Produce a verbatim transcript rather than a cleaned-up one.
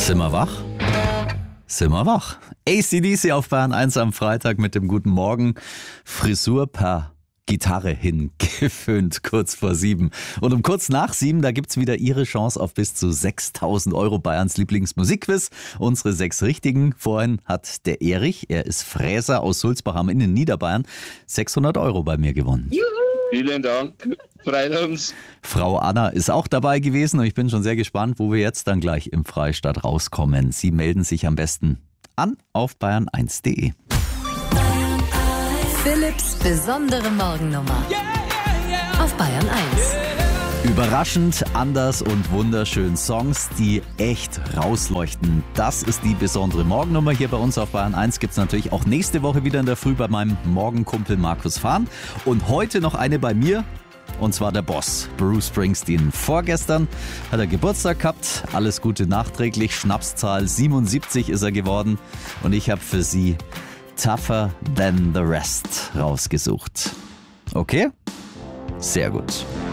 Sind wir wach? Sind wir wach? A C D C auf Bayern eins am Freitag mit dem Guten Morgen. Frisur per Gitarre hingeföhnt, kurz vor sieben. Und um kurz nach sieben, da gibt's wieder Ihre Chance auf bis zu sechstausend Euro Bayerns Lieblingsmusikquiz. Unsere sechs Richtigen. Vorhin hat der Erich, er ist Fräser aus Sulzbach in den Niederbayern, sechshundert Euro bei mir gewonnen. Juhu. Vielen Dank. Freut uns. Frau Anna ist auch dabei gewesen und ich bin schon sehr gespannt, wo wir jetzt dann gleich im Freistaat rauskommen. Sie melden sich am besten an auf bayern eins punkt de. Philipps besondere Morgennummer auf Bayern eins. Überraschend, anders und wunderschön Songs, die echt rausleuchten. Das ist die besondere Morgennummer. Hier bei uns auf Bayern eins gibt es natürlich auch nächste Woche wieder in der Früh bei meinem Morgenkumpel Markus Fahn. Und heute noch eine bei mir, und zwar der Boss, Bruce Springsteen. Vorgestern hat er Geburtstag gehabt. Alles Gute nachträglich. Schnapszahl siebenundsiebzig ist er geworden. Und ich habe für Sie Tougher Than The Rest rausgesucht. Okay? Sehr gut.